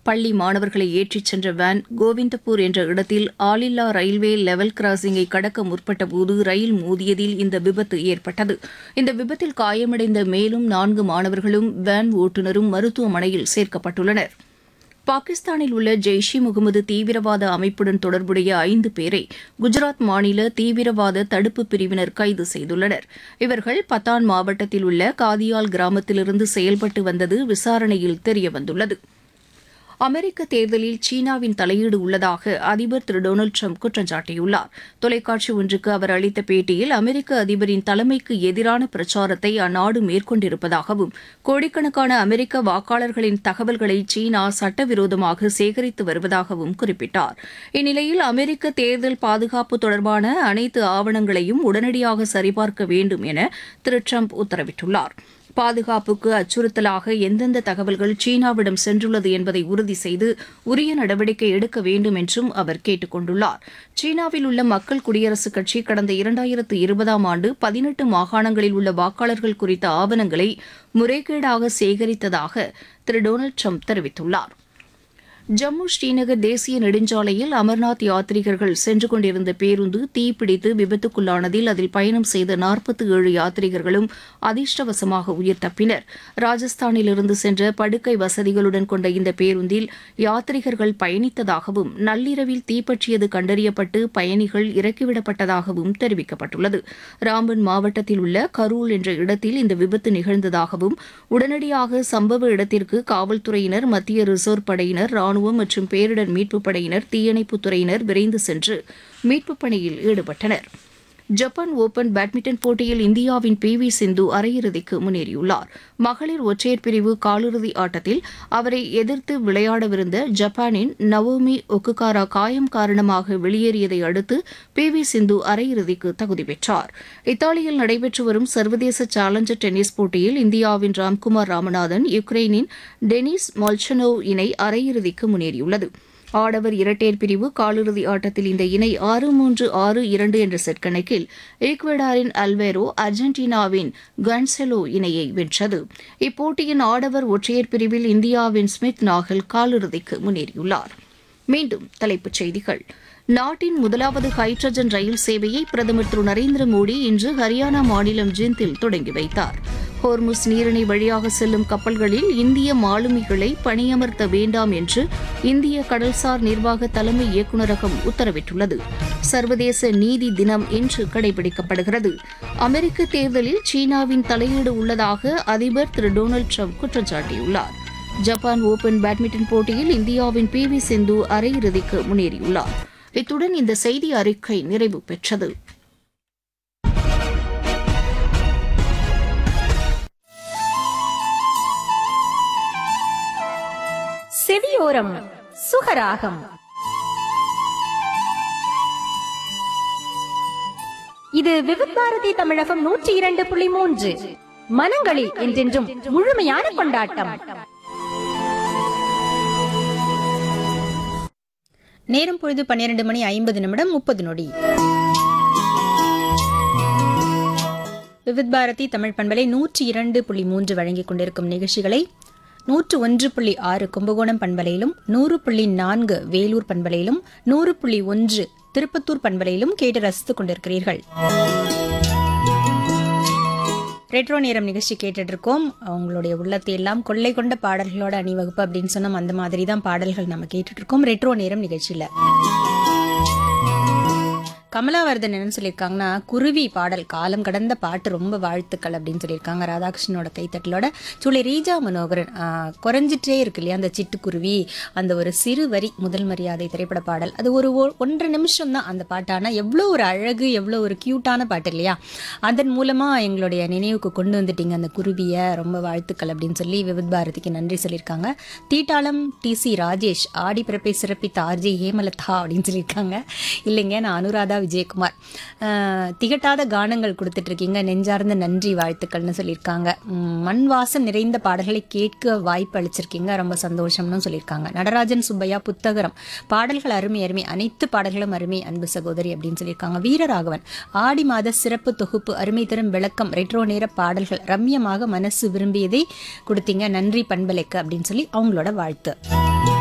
பள்ளி மாணவர்களை ஏற்றிச் சென்ற வேன் கோவிந்தபூர் என்ற இடத்தில் ஆளில்லா ரயில்வே லெவல் கிராசிங்கை கடக்க முற்பட்டபோது ரயில் மோதியதில் இந்த விபத்து ஏற்பட்டது. இந்த விபத்தில் காயமடைந்த மேலும் 4 மாணவர்களும் வேன் ஓட்டுநரும் மருத்துவமனையில் சேர்க்கப்பட்டுள்ளனர். பாகிஸ்தானில் உள்ள ஜெய்ஷ் இ முகமது தீவிரவாத அமைப்புடன் தொடர்புடைய 5 பேரை குஜராத் மாநில தீவிரவாத தடுப்பு பிரிவினர் கைது செய்துள்ளனர். இவர்கள் பதான் மாவட்டத்தில் உள்ள காதியால் கிராமத்திலிருந்து செயல்பட்டு வந்தது விசாரணையில் தெரியவந்துள்ளது. அமெரிக்க தேர்தலில் சீனாவின் தலையீடு உள்ளதாக அதிபர் திரு டொனால்டு ட்ரம்ப் குற்றம் சாட்டியுள்ளார். தொலைக்காட்சி ஒன்றுக்கு அவர் அளித்த பேட்டியில் அமெரிக்க அதிபரின் தலைமைக்கு எதிரான பிரச்சாரத்தை அந்நாடு மேற்கொண்டிருப்பதாகவும் கோடிக்கணக்கான அமெரிக்க வாக்காளர்களின் தகவல்களை சீனா சட்டவிரோதமாக சேகரித்து வருவதாகவும் குறிப்பிட்டார். இந்நிலையில் அமெரிக்க தேர்தல் பாதுகாப்பு தொடர்பான அனைத்து ஆவணங்களையும் உடனடியாக சரிபார்க்க வேண்டும் என திரு ட்ரம்ப் உத்தரவிட்டுள்ளார். பாதுகாப்புக்கு அச்சுறுத்தலாக எந்தெந்த தகவல்கள் சீனாவிடம் சென்றுள்ளது என்பதை உறுதி செய்து உரிய நடவடிக்கை எடுக்க வேண்டும் என்றும் அவர் கேட்டுக் கொண்டுள்ளார். சீனாவில் உள்ள மக்கள் குடியரசுக் கட்சி கடந்த 2020ஆம் ஆண்டு 18 மாகாணங்களில் உள்ள வாக்காளர்கள் குறித்த ஆவணங்களை முறைகேடாக சேகரித்ததாக திரு டொனால்டு ட்ரம்ப் தெரிவித்துள்ளார். ஜம்மு ஸ்ரீநகர் தேசிய நெடுஞ்சாலையில் அமர்நாத் யாத்ரீகர்கள் சென்று கொண்டிருந்த பேருந்து தீப்பிடித்து விபத்துக்குள்ளானதில் அதில் பயணம் செய்த 47 யாத்ரீகர்களும் அதிர்ஷ்டவசமாக உயிர் தப்பினர். ராஜஸ்தானிலிருந்து சென்ற படுக்கை வசதிகளுடன் கொண்ட இந்த பேருந்தில் யாத்ரீகர்கள் பயணித்ததாகவும் நள்ளிரவில் தீப்பற்றியது கண்டறியப்பட்டு பயணிகள் இறக்கிவிடப்பட்டதாகவும் தெரிவிக்கப்பட்டுள்ளது. ராம்பன் மாவட்டத்தில் உள்ள கரூல் என்ற இடத்தில் இந்த விபத்து நிகழ்ந்ததாகவும் உடனடியாக சம்பவ இடத்திற்கு காவல்துறையினர், மத்திய ரிசர்வ் படையினர், ராணுவம் மற்றும் பேரிடர் மீட்புப் படையினர், தீயணைப்புத் துறையினர் விரைந்து சென்று மீட்புப் பணியில் ஈடுபட்டனர். ஜப்பான் ஓபன் பேட்மிண்டன் போட்டியில் இந்தியாவின் PV சிந்து அரையிறுதிக்கு முன்னேறியுள்ளார். மகளிர் ஒற்றையர் பிரிவு காலிறுதி ஆட்டத்தில் அவரை எதிர்த்து விளையாடவிருந்த ஜப்பானின் நவோமி ஒக்குகாரா காயம் காரணமாக வெளியேறியதை அடுத்து PV சிந்து அரையிறுதிக்கு தகுதி பெற்றார். இத்தாலியில் நடைபெற்று வரும் சர்வதேச சேலஞ்சர் டென்னிஸ் போட்டியில் இந்தியாவின் ராம்குமார் ராமநாதன், யுக்ரைனின் டெனிஸ் மொல்ச்சனோவ் இணை அரையிறுதிக்கு முன்னேறியுள்ளது. ஆடவர் இரட்டையர் பிரிவு காலிறுதி ஆட்டத்தில் இந்த இணை 6-3, 6-2 என்ற செட் கணக்கில் ஈக்வடாரின் அல்வேரோ, அர்ஜென்டினாவின் கன்செலோ இணையை வென்றது. இப்போட்டியின் ஆடவர் ஒற்றையர் பிரிவில் இந்தியாவின் ஸ்மித் நாகல் காலிறுதிக்கு முன்னேறியுள்ளார். மீண்டும் தலைப்புச் செய்திகள். நாட்டின் முதலாவது ஹைட்ரஜன் ரயில் சேவையை பிரதமர் திரு நரேந்திர மோடி இன்று ஹரியானா மாநிலம் ஜிந்தில் தொடங்கி வைத்தார். ஹோர்முஸ் நீரிணை வழியாக செல்லும் கப்பல்களில் இந்திய மாலுமிகளை பணியமர்த்த வேண்டாம் என்று இந்திய கடல்சார் நிர்வாக தலைமை இயக்குநரகம் உத்தரவிட்டுள்ளது. சர்வதேச நீதி தினம் இன்று கடைபிடிக்கப்படுகிறது. அமெரிக்க தேர்தலில் சீனாவின் தலையீடு உள்ளதாக அதிபர் திரு டொனால்டு ட்ரம்ப் குற்றம் சாட்டியுள்ளார். ஜப்பான் ஓபன் பேட்மிண்டன் போட்டியில் இந்தியாவின் PV சிந்து அரையிறுதிக்கு முன்னேறியுள்ளார். இத்துடன் இந்த செய்தி அறிக்கை நிறைவு பெற்றது. செவியோரம் சுகராகம். இது விவித் பாரதி தமிழகம் 102.3. மனங்களில் என்றென்றும் முழுமையான கொண்டாட்டம். நேரம் பொழுது 12:50 விவித் பாரதி தமிழ் பண்பலை 102.3 வழங்கிக் கொண்டிருக்கும் நிகழ்ச்சிகளை 101.6 கும்பகோணம் பண்பலையிலும், 100.4 வேலூர் பண்பலையிலும், 100.1 திருப்பத்தூர் பண்பலையிலும் கேட்டு ரசித்துக் கொண்டிருக்கிறீர்கள். ரெட்ரோ நேரம் நிகழ்ச்சி கேட்டுட்டு இருக்கோம். அவங்களுடைய உள்ளத்தை எல்லாம் கொள்ளை கொண்ட பாடல்களோட அணிவகுப்பு அப்படின்னு சொன்னோம். அந்த மாதிரி தான் பாடல்கள் நம்ம கேட்டுட்டு இருக்கோம் ரெட்ரோ நேரம் நிகழ்ச்சியில. கமலாவர்தன் என்ன சொல்லியிருக்காங்கன்னா, குருவி பாடல் காலம் கடந்த பாட்டு, ரொம்ப வாழ்த்துக்கள் அப்படின்னு சொல்லியிருக்காங்க. ராதாகிருஷ்ணனோட கைத்தட்டலோட சொல்லி ரீஜா மனோகரன் குறைஞ்சிட்டே இருக்கு இல்லையா அந்த சிட்டுக்குருவி, அந்த ஒரு சிறு வரி முதல் மரியாதை திரைப்பட பாடல், அது ஒரு 1.5 நிமிஷம் தான் அந்த பாட்டு. ஆனால் எவ்வளோ ஒரு அழகு, எவ்வளோ ஒரு கியூட்டான பாட்டு இல்லையா. அதன் மூலமாக எங்களுடைய நினைவுக்கு கொண்டு வந்துட்டீங்க அந்த குருவியை, ரொம்ப வாழ்த்துக்கள் அப்படின்னு சொல்லி விவித் பாரதிக்கு நன்றி சொல்லியிருக்காங்க. தீட்டாளம் TC ராஜேஷ் ஆடி பிறப்பை சிறப்பித்த RJ ஹேமலதா அப்படின்னு சொல்லியிருக்காங்க. இல்லைங்க, நான் அனுராதா விஜயகுமார். திகட்டாத கானங்கள் கொடுத்துட்டு இருக்கீங்க, நெஞ்சார்ந்த நன்றி வாழ்த்துக்கள்னு சொல்லியிருக்காங்க. மண் வாசம் நிறைந்த பாடல்களை கேட்க வாய்ப்பு அளிச்சிருக்கீங்க, ரொம்ப சந்தோஷம்னு சொல்லியிருக்காங்க. நடராஜன் சுப்பையா புத்தகரம் பாடல்கள் அருமை அருமை, அனைத்து பாடல்களும் அருமை அன்பு சகோதரி அப்படின்னு சொல்லியிருக்காங்க. வீரராகவன் ஆடி மாத சிறப்பு தொகுப்பு அருமை தரும் விளக்கம் ரெட்ரோ நேர பாடல்கள் ரம்யமாக மனசு விரும்பியதை கொடுத்தீங்க, நன்றி பண்பலைக்கு அப்படின்னு சொல்லி அவங்களோட வாழ்த்து.